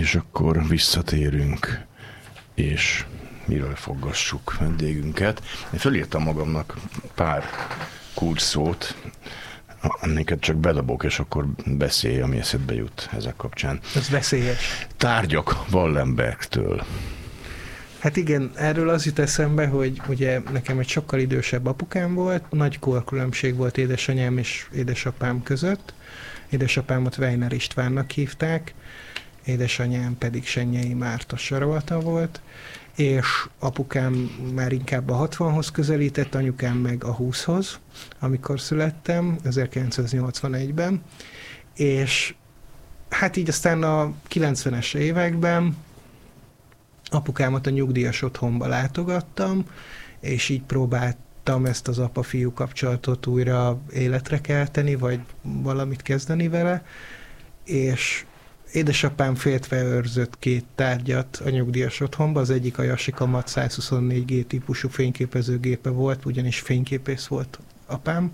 és akkor visszatérünk, és miről foggassuk vendégünket. Én felírtam magamnak pár kulcsszót, amiket csak bedobok, és akkor beszélj, ami eszedbe jut ezek kapcsán. Ez veszélyes. Tárgyak Wallenbergtől. Hát igen, erről az jut eszembe, hogy ugye nekem egy sokkal idősebb apukám volt, nagy korkülönbség volt édesanyám és édesapám között. Édesapámat Weiner Istvánnak hívták, édesanyám pedig Sennyei Márta Sarolta volt, és apukám már inkább a 60-hoz közelített, anyukám meg a 20-hoz, amikor születtem, 1981-ben, és hát így aztán a 90-es években apukámat a nyugdíjas otthonba látogattam, és így próbáltam ezt az apa-fiú kapcsolatot újra életre kelteni, vagy valamit kezdeni vele, és édesapám féltve őrzött 2 tárgyat a nyugdíjas otthonba, az egyik a Yashica Mat 124G típusú fényképezőgépe volt, ugyanis fényképész volt apám.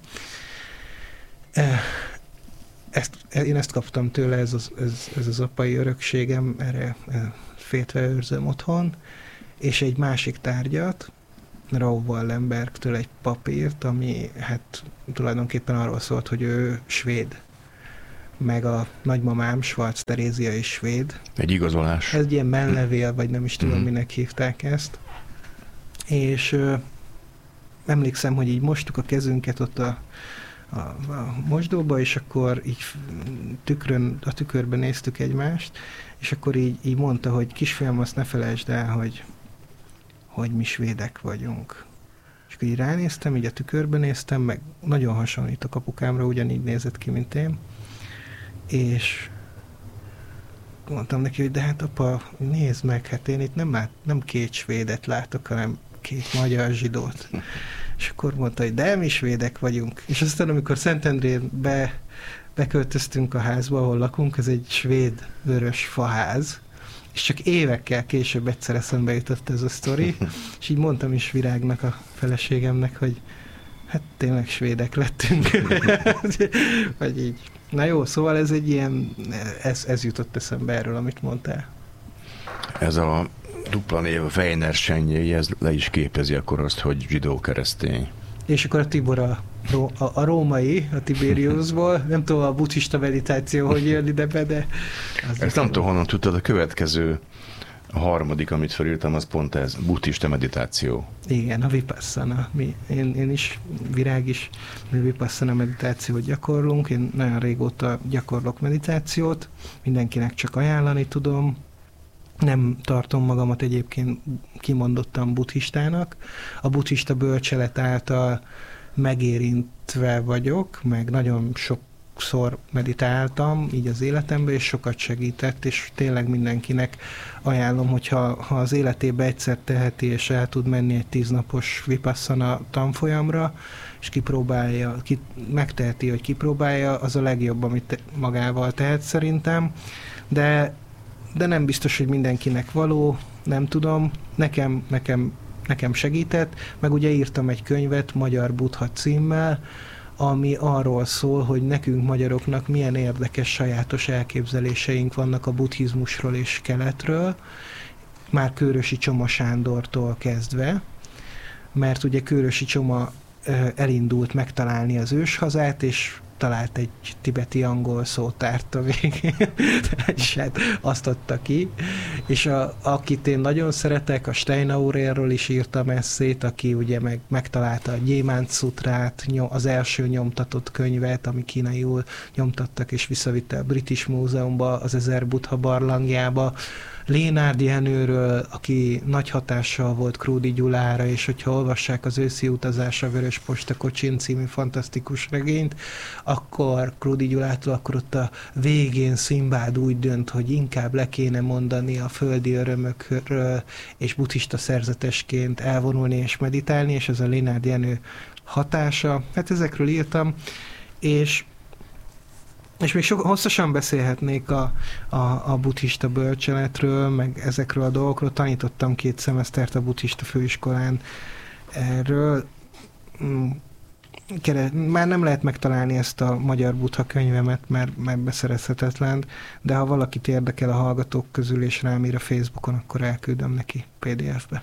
Én ezt kaptam tőle, ez az apai örökségem, erre féltve őrzöm otthon, és egy másik tárgyat, Raoul Wallenbergtől egy papírt, ami hát tulajdonképpen arról szólt, hogy ő svéd, meg a nagymamám, Schwarz Terézia is svéd. Egy igazolás. Ez ilyen menlevél, vagy nem is tudom, minek hívták ezt. És emlékszem, hogy így mostuk a kezünket ott a mosdóba, és akkor így a tükörben néztük egymást, és akkor így mondta, hogy kisfiam, azt ne felejtsd el, hogy mi svédek vagyunk. És akkor így ránéztem, így a tükörben néztem, meg nagyon hasonlít a apukámra, ugyanígy nézett ki, mint én. És mondtam neki, hogy de hát apa, nézd meg, hát én itt nem 2 svédet látok, hanem 2 magyar zsidót. És akkor mondta, hogy de mi svédek vagyunk. És aztán, amikor Szentendrén beköltöztünk a házba, ahol lakunk, ez egy svéd vörös faház, és csak évekkel később egyszer eszembe jutott ez a sztori, és így mondtam is Virágnak, a feleségemnek, hogy hát tényleg svédek lettünk. Vagy így. Na jó, szóval ez egy ilyen, ez jutott eszembe erről, amit mondtál. Ez a dupla név, Weiner Sennyei, ez le is képezi akkor azt, hogy zsidó-keresztény. És akkor a Tibor a római, a Tiberiusból, nem tudom, a buddhista meditáció, hogy jön ide be, de... Ezt nem tudom, honnan tudtad, a következő, a harmadik, amit felírtam, az pont ez, buddhista meditáció. Igen, a vipassana. Én is, Virág is, mi vipassana meditációt gyakorlunk, én nagyon régóta gyakorlok meditációt, mindenkinek csak ajánlani tudom, nem tartom magamat egyébként kimondottan buddhistának. A buddhista bölcselet által megérintve vagyok, meg nagyon sokszor meditáltam így az életemben, és sokat segített, és tényleg mindenkinek ajánlom, hogyha az életébe egyszer teheti, és el tud menni egy 10 napos vipassana tanfolyamra, és megteheti, hogy kipróbálja, az a legjobb, amit magával tehet szerintem, de nem biztos, hogy mindenkinek való, nem tudom, nekem segített, meg ugye írtam egy könyvet Magyar Buddha címmel, ami arról szól, hogy nekünk magyaroknak milyen érdekes, sajátos elképzeléseink vannak a buddhizmusról és keletről, már Kőrösi Csoma Sándortól kezdve, mert ugye Kőrösi Csoma elindult megtalálni az őshazát, és talált egy tibeti angol szótárt a végén, és hát azt adta ki. És akit én nagyon szeretek, a Steinaurérről is írtam esszét, aki ugye megtalálta a Gyémánt Szutrát, az első nyomtatott könyvet, ami kínaiul nyomtattak, és visszavitte a British Múzeumba, az 1000 Buddha barlangjába. Lénárd Jenőről, aki nagy hatással volt Krúdy Gyulára, és hogyha olvassák az Őszi utazás a Vörös Posta kocsin című fantasztikus regényt, akkor Krúdy Gyulától akkor ott a végén Szimbád úgy dönt, hogy inkább le kéne mondani a földi örömökről, és buddhista szerzetesként elvonulni és meditálni, és ez a Lénárd Jenő hatása. Hát ezekről írtam, és még hosszasan beszélhetnék a buddhista bölcseletről, meg ezekről a dolgokról. Tanítottam 2 szemesztert a buddhista főiskolán erről. már nem lehet megtalálni ezt a Magyar Buddha könyvemet, mert beszerezhetetlen, de ha valakit érdekel a hallgatók közül, és rám ír a Facebookon, akkor elküldöm neki PDF-be.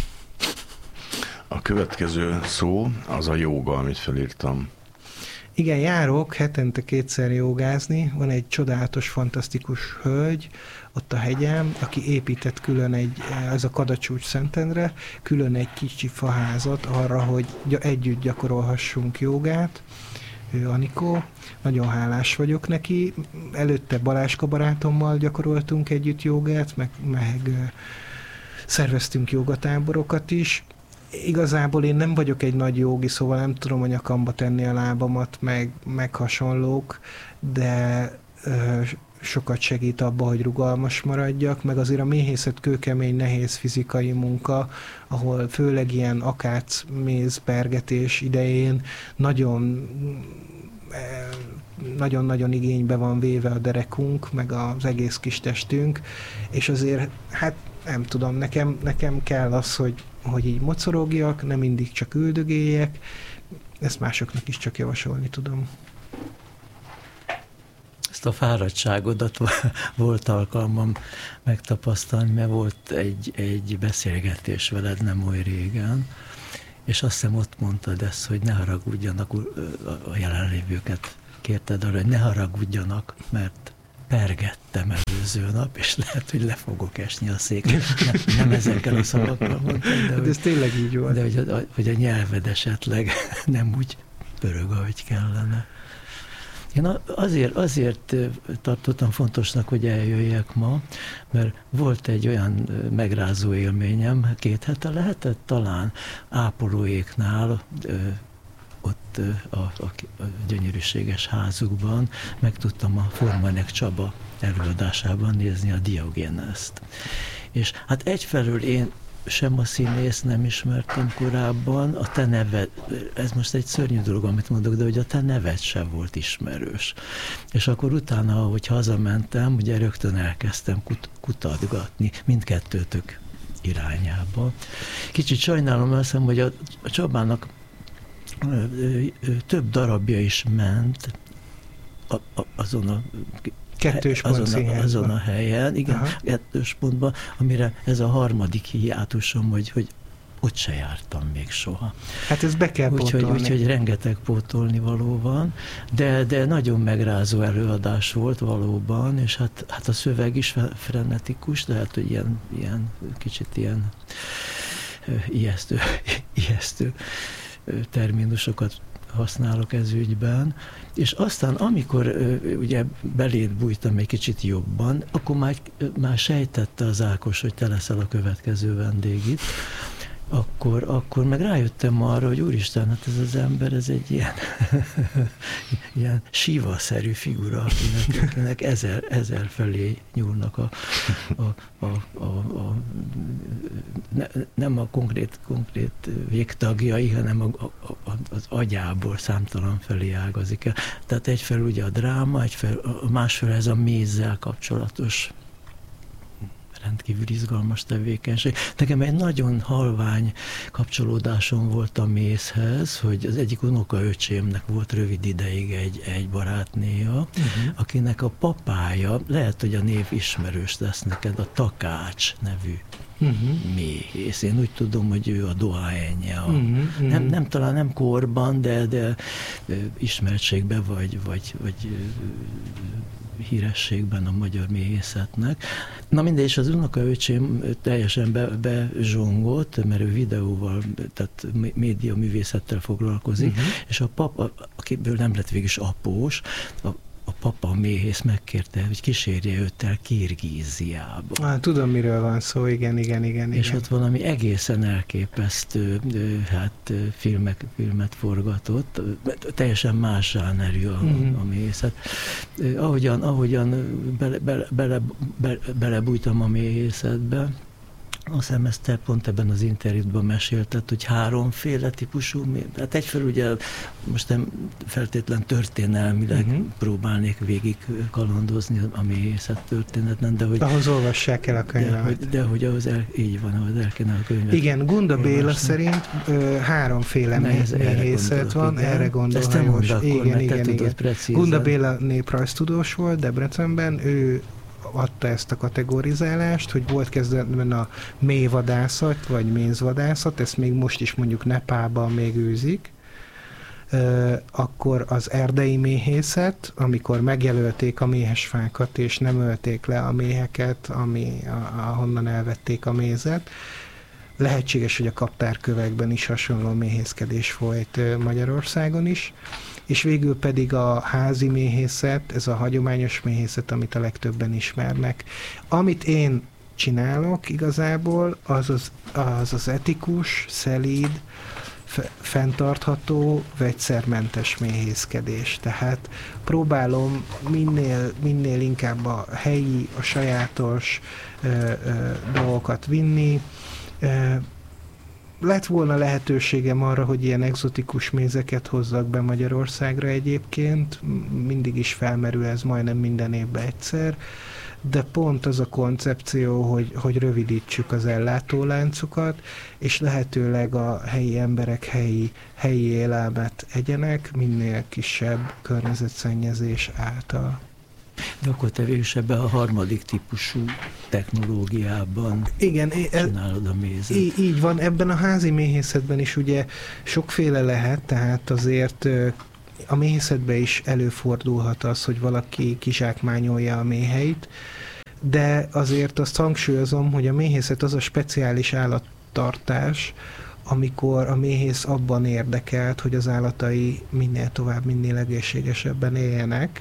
A következő szó az a jóga, amit felírtam. Igen, járok hetente 2-szer jogázni. Van egy csodálatos, fantasztikus hölgy ott a hegyen, aki épített külön ez a Kadacsúcs Szentendre, külön egy kicsi faházat arra, hogy együtt gyakorolhassunk jogát. Ő Anikó. Nagyon hálás vagyok neki. Előtte Baláska barátommal gyakoroltunk együtt jogát, meg szerveztünk jogatáborokat is. Igazából én nem vagyok egy nagy jógi, szóval nem tudom a nyakamba tenni a lábamat, meg hasonlók, de sokat segít abba, hogy rugalmas maradjak, meg azért a méhészet kőkemény, nehéz fizikai munka, ahol főleg ilyen akácméz pergetés idején nagyon-nagyon igénybe van véve a derekunk, meg az egész kis testünk, és azért, hát nem tudom, nekem kell az, hogy így mocorogjak, nem mindig csak üldögéljek, ezt másoknak is csak javasolni tudom. Ezt a fáradtságodat volt alkalmam megtapasztalni, mert volt egy beszélgetés veled nem oly régen, és azt hiszem ott mondtad ezt, hogy ne haragudjanak, a jelenlévőket kérted arra, hogy ne haragudjanak, mert pergettem előző nap, és lehet, hogy le fogok esni a székre. Nem ezekkel a szavakkal mondtam, de ez tényleg így volt. De hogy a nyelved esetleg nem úgy pörög, ahogy kellene. Én azért tartottam fontosnak, hogy eljöjjek ma, mert volt egy olyan megrázó élményem, 2 hete lehetett talán Ápolóéknál, ott a gyönyörűséges házukban meg tudtam a Formanek Csaba előadásában nézni a Diogéneszt. És hát egyfelől én sem a színész nem ismertem korábban, a te neved, ez most egy szörnyű dolog, amit mondok, de hogy a te neved sem volt ismerős. És akkor utána, ahogy hazamentem, ugye rögtön elkezdtem kutatgatni mindkettőtök irányába. Kicsit sajnálom, azt hiszem, hogy a Csabának több darabja is ment azon a helyen, igen, aha. 2. pontban, amire ez a harmadik hiátusom, hogy ott se jártam még soha. Hát ez be kell pótolni. Úgyhogy rengeteg pótolni való van, de nagyon megrázó előadás volt valóban, és hát a szöveg is frenetikus, de hát, hogy ilyen kicsit ilyen ijesztő terminusokat használok ez ügyben, és aztán amikor ugye beléd bújtam egy kicsit jobban, akkor már sejtette az Ákos, hogy te leszel a következő vendég itt, akkor meg rájöttem arra, hogy úristen, hát ez az ember, ez egy ilyen Siva-szerű figura, akinek ezer felé nyúlnak nem a konkrét végtagjai, hanem az agyából számtalan felé ágazik el. Tehát egyfelől ugye a dráma, másfelől ez a mézzel kapcsolatos rendkívül izgalmas tevékenység. Nekem egy nagyon halvány kapcsolódásom volt a mézhez, hogy az egyik unokaöcsémnek volt rövid ideig egy barátnéja, akinek a papája, lehet, hogy a név ismerős lesz neked, a Takács nevű méhész. Én úgy tudom, hogy ő a dohányja. Nem talán nem korban, de ismertségben vagy hírességben a magyar méhészetnek. Na mindegy, és az unokaöcsém teljesen bezsongott, mert ő videóval, tehát média művészettel foglalkozik, és a papa, akiből nem lett végig is após, a papa, a méhész megkérte, hogy kísérje őt el Kirgíziába. Tudom, miről van szó, igen. És ott valami egészen elképesztő filmet forgatott, teljesen más zsánerű a méhészet. Ahogyan belebújtam a méhészetbe, azt hiszem, ezt te pont ebben az interjútban mesélted, hogy háromféle típusú, hát egyfelől ugye most nem feltétlen történelmileg próbálnék végig kalandozni a méhészet történeten, de hogy... Ahhoz olvassák el a könyvet. De hogy ahhoz így van, ahhoz el kéne a könyvet. Igen, Gunda Béla szerint háromféle méhészet van, erre gondol. Ezt te mondd akkor, mert te tudod precízen. Gunda Béla néprajztudós volt Debrecenben, ő adta ezt a kategorizálást, hogy volt kezdetben a méhvadászat, vagy mézvadászat, ezt még most is mondjuk Nepálban még őzik, akkor az erdei méhészet, amikor megjelölték a méhesfákat, és nem ölték le a méheket, ahonnan elvették a mézet. Lehetséges, hogy a kaptárkövekben is hasonló méhészkedés folyt Magyarországon is, és végül pedig a házi méhészet, ez a hagyományos méhészet, amit a legtöbben ismernek. Amit én csinálok igazából, az etikus, szelíd, fenntartható, vegyszermentes méhészkedés. Tehát próbálom minél inkább a helyi, a sajátos dolgokat vinni. Lett volna lehetőségem arra, hogy ilyen egzotikus mézeket hozzak be Magyarországra egyébként, mindig is felmerül ez majdnem minden évben egyszer, de pont az a koncepció, hogy rövidítsük az ellátóláncokat, és lehetőleg a helyi emberek helyi élelmet egyenek, minél kisebb környezetszennyezés által. De akkor te végül is ebben a harmadik típusú technológiában csinálod a mézet. Így van, ebben a házi méhészetben is ugye sokféle lehet, tehát azért a méhészetben is előfordulhat az, hogy valaki kizsákmányolja a méheit, de azért azt hangsúlyozom, hogy a méhészet az a speciális állattartás, amikor a méhész abban érdekelt, hogy az állatai minél tovább, minél egészségesebben éljenek,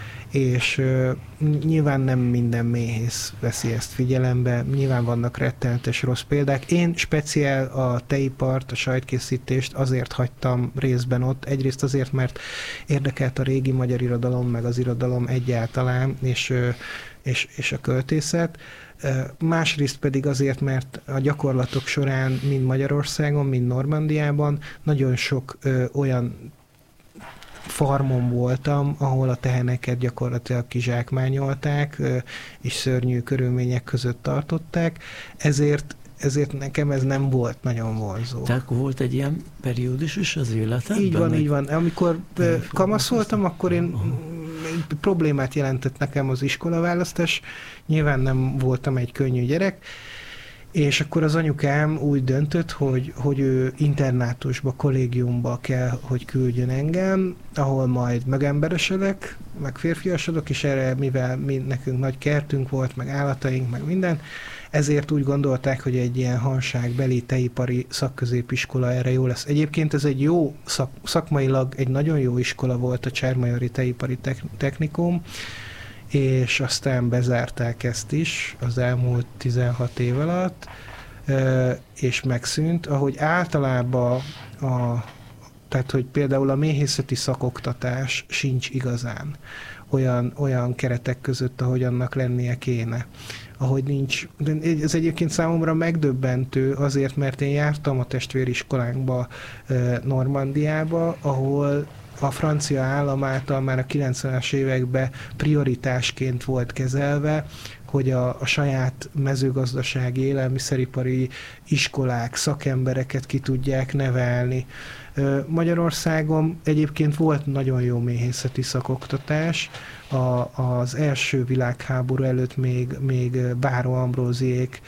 és nyilván nem minden méhész veszi ezt figyelembe, nyilván vannak rettenetes rossz példák. Én speciál a tejipart, a sajtkészítést azért hagytam részben ott, egyrészt azért, mert érdekelt a régi magyar irodalom, meg az irodalom egyáltalán, és a költészet. Másrészt pedig azért, mert a gyakorlatok során mind Magyarországon, mind Normandiában nagyon sok olyan farmon voltam, ahol a teheneket gyakorlatilag kizsákmányolták, és szörnyű körülmények között tartották, ezért nekem ez nem volt nagyon vonzó. Tehát volt egy ilyen periódus is az életedben? Így van. Amikor kamasz voltam, akkor én problémát jelentett nekem az iskolaválasztás. Nyilván nem voltam egy könnyű gyerek, és akkor az anyukám úgy döntött, hogy ő internátusba, kollégiumba kell, hogy küldjön engem, ahol majd megemberesedek, meg férfiasodok, és erre, mivel nekünk nagy kertünk volt, meg állataink, meg minden, ezért úgy gondolták, hogy egy ilyen hanságbeli tejipari szakközépiskola erre jó lesz. Egyébként ez egy jó, szakmailag egy nagyon jó iskola volt, a Csermajori Tejipari Technikum, és aztán bezárták ezt is az elmúlt 16 év alatt, és megszűnt, ahogy általában tehát, hogy például a méhészeti szakoktatás sincs igazán olyan keretek között, ahogy annak lennie kéne. Ahogy nincs, ez egyébként számomra megdöbbentő azért, mert én jártam a testvériskolánkba Normandiába, ahol a francia állam által már a 90-es években prioritásként volt kezelve, hogy a saját mezőgazdasági, élelmiszeripari iskolák, szakembereket ki tudják nevelni. Magyarországon egyébként volt nagyon jó méhészeti szakoktatás. Az első világháború előtt még Báró Ambróziék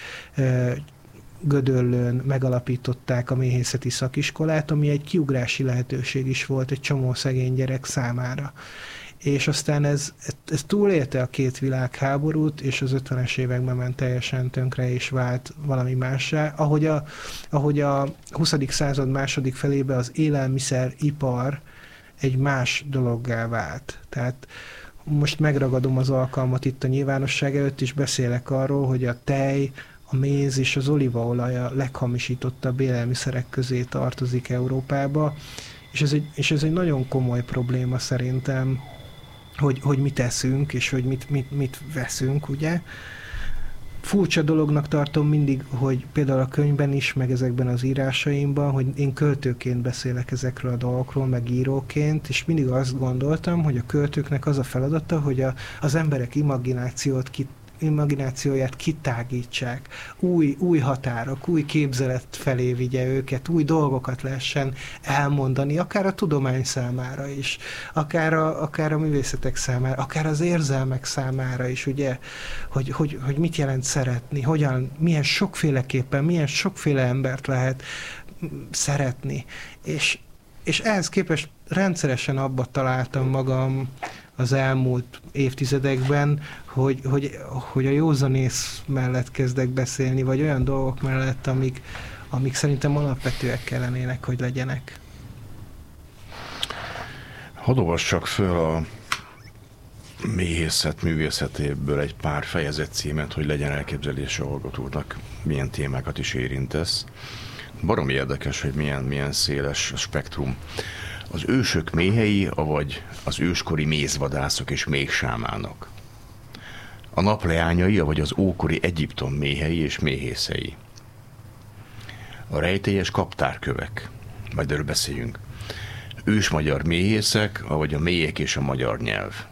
Gödöllőn megalapították a méhészeti szakiskolát, ami egy kiugrási lehetőség is volt egy csomó szegény gyerek számára. És aztán ez túlélte a két világháborút, és az 50-es években ment teljesen tönkre, és vált valami mássá. Ahogy a 20. század második felébe az élelmiszeripar egy más dologgá vált. Tehát most megragadom az alkalmat itt a nyilvánosság előtt, és beszélek arról, hogy a tej, a méz és az olívaolaj a leghamisítottabb élelmiszerek közé tartozik Európába, és ez egy nagyon komoly probléma szerintem, hogy mit eszünk, és hogy mit veszünk, ugye? furcsa dolognak tartom mindig, hogy például a könyvben is, meg ezekben az írásaimban, hogy én költőként beszélek ezekről a dolgokról, meg íróként, és mindig azt gondoltam, hogy a költőknek az a feladata, hogy az emberek imaginációját kitágítsák, új határok, új képzelet felé vigye őket, új dolgokat lehessen elmondani, akár a tudomány számára is, akár a művészetek számára, akár az érzelmek számára is, ugye, hogy mit jelent szeretni, milyen sokféleképpen, milyen sokféle embert lehet szeretni. És ehhez képest rendszeresen abba találtam magam az elmúlt évtizedekben, hogy a józanész mellett kezdek beszélni, vagy olyan dolgok mellett, amik szerintem alapvetőek kellenének, hogy legyenek. Hadd olvassak föl a méhészet művészetéből egy pár fejezet címet, hogy legyen elképzelése a hallgatóknak, milyen témákat is érintesz. Baromi érdekes, hogy milyen széles a spektrum. Az ősök méhei, avagy az őskori mézvadászok és méhsámánok. A napleányai, avagy az ókori Egyiptom méhei és méhészei. A rejtélyes kaptárkövek, majd erről beszéljünk. Ősmagyar méhészek, avagy a mélyek és a magyar nyelv.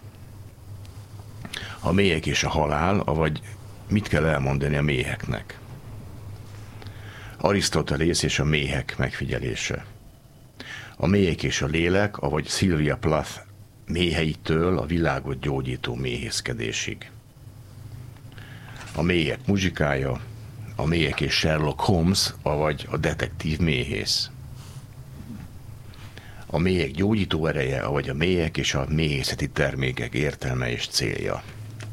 A mélyek és a halál, avagy mit kell elmondani a méheknek. Arisztotelész és a méhek megfigyelése. A mélyek és a lélek, avagy Sylvia Plath méheitől a világot gyógyító méhészkedésig. A mélyek muzsikája, a mélyek és Sherlock Holmes, avagy a detektív méhész. A mélyek gyógyító ereje, avagy a mélyek és a méhészeti termékek értelme és célja.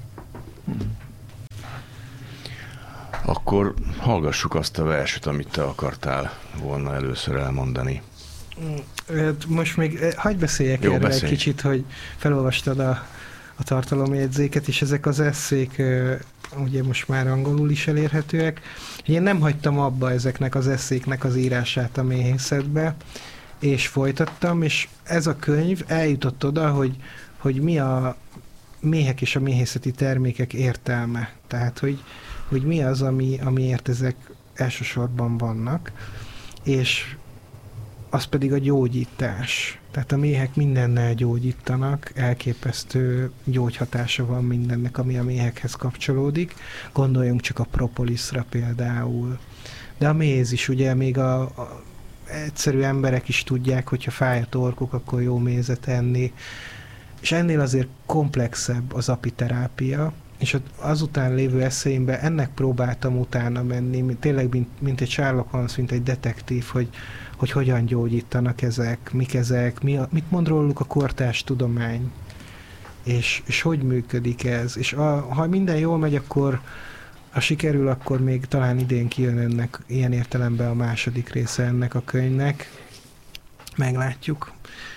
Akkor hallgassuk azt a verset, amit te akartál volna először elmondani. Most még hagyj beszéljek erről egy kicsit, hogy felolvastad a tartalomjegyzéket, és ezek az esszék ugye most már angolul is elérhetőek. Én nem hagytam abba ezeknek az esszéknek az írását a méhészetbe, és folytattam, és ez a könyv eljutott oda, hogy mi a méhek és a méhészeti termékek értelme. Tehát, hogy mi az, amiért ezek elsősorban vannak, és az pedig a gyógyítás. Tehát a méhek mindennel gyógyítanak, elképesztő gyógyhatása van mindennek, ami a méhekhez kapcsolódik. Gondoljunk csak a propolisra például. De a méz is, ugye még a egyszerű emberek is tudják, hogyha fáj a torkuk, akkor jó mézet enni. És ennél azért komplexebb az apiterápia, és azután lévő eszéimben ennek próbáltam utána menni, tényleg mint egy Sherlock Holmes, mint egy detektív, hogy hogyan gyógyítanak ezek, mik ezek, mit mond róluk a kortárs tudomány, és hogy működik ez. És ha minden jól megy, akkor ha sikerül, akkor még talán idén kijön ennek ilyen értelemben a második része ennek a könyvnek. Meglátjuk.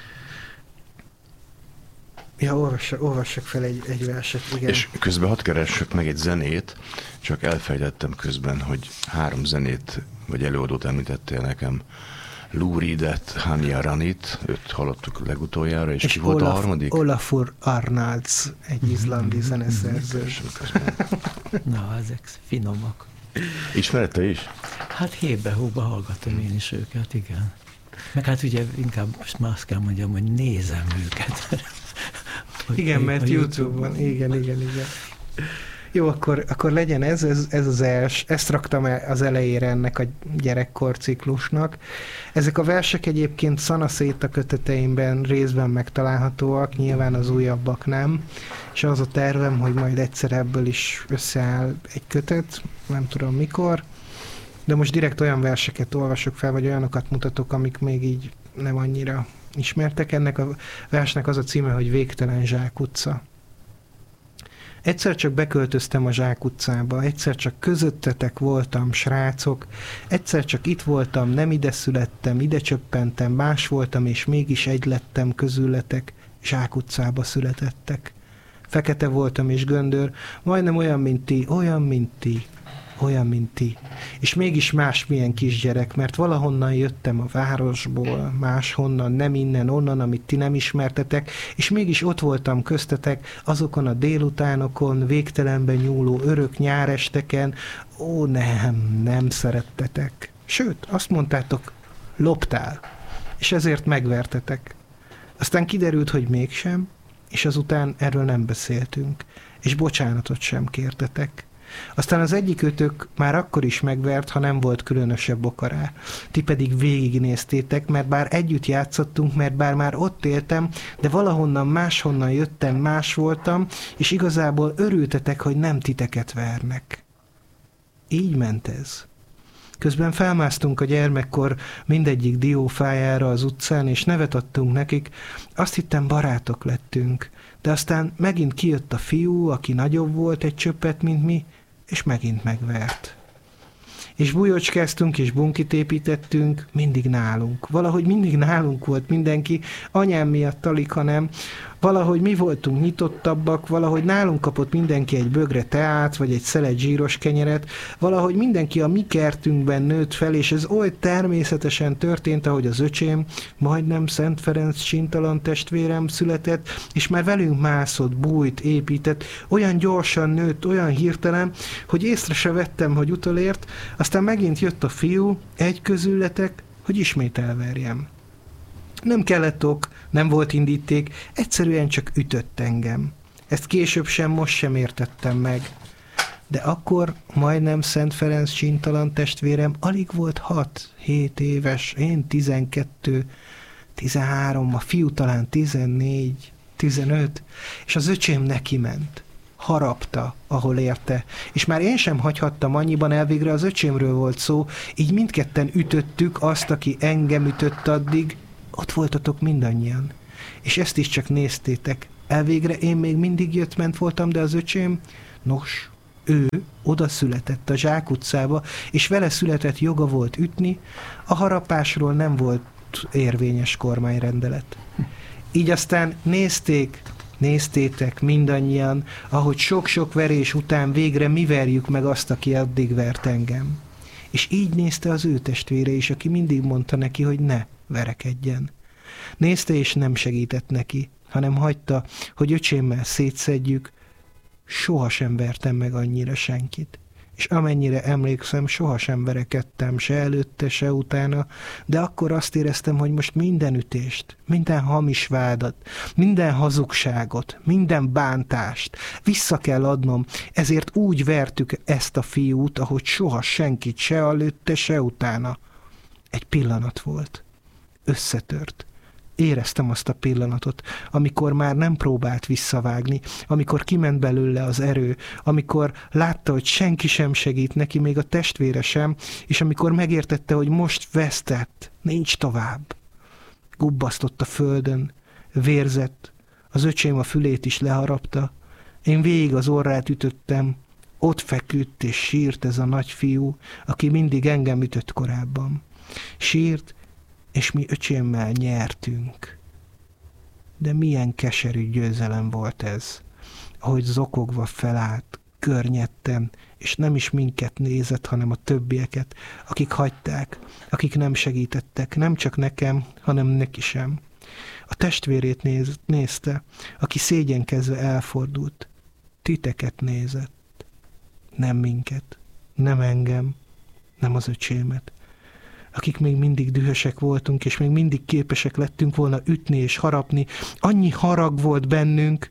Ja, olvassak fel egy verset, igen. És közben hadd keressek meg egy zenét, csak elfejtettem közben, hogy 3 zenét, vagy előadót említettél nekem. Lou Reedet, Hanya Ranit, őt hallottuk legutoljára, és ki volt a harmadik? Olafur Arnalds, egy izlandi zeneszerző. Na, ezek finomak. Ismered te is? Hát hébe-hóba hallgatom én is őket, igen. Meg hát ugye inkább most már azt kell mondjam, hogy nézem őket. Igen, mert YouTube-on, igen. Jó, akkor legyen ez az ezt raktam az elejére ennek a gyerekkorciklusnak. Ezek a versek egyébként Szanaszéta köteteimben részben megtalálhatóak, nyilván az újabbak nem, és az a tervem, hogy majd egyszer ebből is összeáll egy kötet, nem tudom mikor, de most direkt olyan verseket olvasok fel, vagy olyanokat mutatok, amik még így nem annyira ismertek. Ennek a versnek az a címe, hogy Végtelen zsákutca. Egyszer csak beköltöztem a zsákutcába, egyszer csak közöttetek voltam, srácok, egyszer csak itt voltam, nem ide születtem, ide csöppentem, más voltam, és mégis egy lettem közületek, zsákutcába születettek. Fekete voltam és göndör, majdnem olyan, mint ti, olyan, mint ti. És mégis másmilyen kisgyerek, mert valahonnan jöttem a városból, máshonnan, nem innen, onnan, amit ti nem ismertetek, és mégis ott voltam köztetek azokon a délutánokon, végtelenben nyúló örök nyáresteken. Ó, nem szerettetek. Sőt, azt mondtátok, loptál, és ezért megvertetek. Aztán kiderült, hogy mégsem, és azután erről nem beszéltünk, és bocsánatot sem kértetek. Aztán az egyikőtök már akkor is megvert, ha nem volt különösebb oka rá. Ti pedig végignéztétek, mert bár együtt játszottunk, mert bár már ott éltem, de valahonnan máshonnan jöttem, más voltam, és igazából örültetek, hogy nem titeket vernek. Így ment ez. Közben felmásztunk a gyermekkor mindegyik diófájára az utcán, és nevet adtunk nekik. Azt hittem, barátok lettünk. De aztán megint kijött a fiú, aki nagyobb volt egy csöppet, mint mi, és megint megvert. És bujocskáztunk, és bunkit építettünk, mindig nálunk. Valahogy mindig nálunk volt mindenki, anyám miatt alig, hanem valahogy mi voltunk nyitottabbak, valahogy nálunk kapott mindenki egy bögre teát, vagy egy szelet zsíros kenyeret, valahogy mindenki a mi kertünkben nőtt fel, és ez oly természetesen történt, ahogy az öcsém, majdnem Szent Ferenc csintalan testvérem született, és már velünk mászott, bújt, épített, olyan gyorsan nőtt, olyan hirtelen, hogy észre se vettem, hogy utolért, aztán megint jött a fiú, egy közületek, hogy ismét elverjem. Nem kellett ok, nem volt indíték, egyszerűen csak ütött engem. Ezt később sem, most sem értettem meg. De akkor majdnem Szent Ferenc csintalan testvérem alig volt 6-7 éves, én 12, 13, a fiú talán 14, 15, és az öcsém neki ment. Harapta, ahol érte, és már én sem hagyhattam annyiban, elvégre az öcsémről volt szó, így mindketten ütöttük azt, aki engem ütött addig. Ott voltatok mindannyian, és ezt is csak néztétek. Elvégre én még mindig jött-ment voltam, de az öcsém, nos, ő oda született a Zsák utcába, és vele született joga volt ütni, a harapásról nem volt érvényes kormányrendelet. Így aztán néztétek mindannyian, ahogy sok-sok verés után végre mi verjük meg azt, aki addig vert engem. És így nézte az ő testvére is, aki mindig mondta neki, hogy ne verekedjen. Nézte és nem segített neki, hanem hagyta, hogy öcsémmel szétszedjük. Sohasem vertem meg annyira senkit. És amennyire emlékszem, sohasem verekedtem, se előtte, se utána, de akkor azt éreztem, hogy most minden ütést, minden hamis vádat, minden hazugságot, minden bántást vissza kell adnom, ezért úgy vertük ezt a fiút, ahogy soha senkit, se előtte, se utána. Egy pillanat volt. Összetört. Éreztem azt a pillanatot, amikor már nem próbált visszavágni, amikor kiment belőle az erő, amikor látta, hogy senki sem segít neki, még a testvére sem, és amikor megértette, hogy most vesztett, nincs tovább. Gubbasztott a földön, vérzett, az öcsém a fülét is leharapta, én végig az orrát ütöttem, ott feküdt és sírt ez a nagyfiú, aki mindig engem ütött korábban. Sírt, és mi öcsémmel nyertünk. De milyen keserű győzelem volt ez, ahogy zokogva felállt, környedten, és nem is minket nézett, hanem a többieket, akik hagyták, akik nem segítettek, nem csak nekem, hanem neki sem. A testvérét nézte, aki szégyenkezve elfordult. Titeket nézett. Nem minket, nem engem, nem az öcsémet. Akik még mindig dühösek voltunk, és még mindig képesek lettünk volna ütni és harapni. Annyi harag volt bennünk,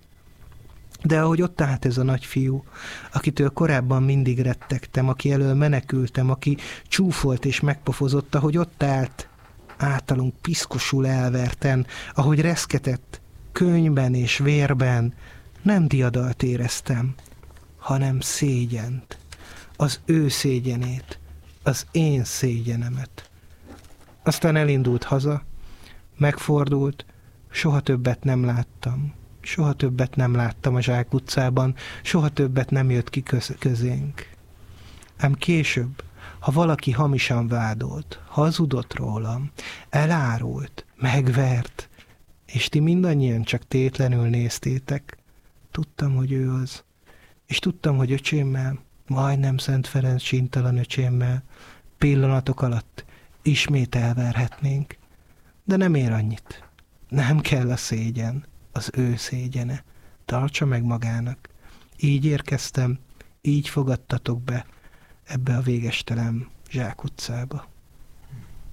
de ahogy ott állt ez a nagyfiú, akitől korábban mindig rettegtem, aki elől menekültem, aki csúfolt és megpofozott, ahogy ott állt, általunk piszkosul elverten, ahogy reszketett, könnyben és vérben, nem diadalt éreztem, hanem szégyent, az ő szégyenét, az én szégyenemet. Aztán elindult haza, megfordult, soha többet nem láttam. Soha többet nem láttam a Zsák utcában, soha többet nem jött ki közénk. Ám később, ha valaki hamisan vádolt, hazudott rólam, elárult, megvert, és ti mindannyian csak tétlenül néztétek, tudtam, hogy ő az. És tudtam, hogy öcsémmel majdnem Szent Ferenc sintalan öcsémmel pillanatok alatt ismét elverhetnénk, de nem ér annyit. Nem kell a szégyen, az ő szégyene. Tartsa meg magának. Így érkeztem, így fogadtatok be ebbe a végestelen zsákutcába.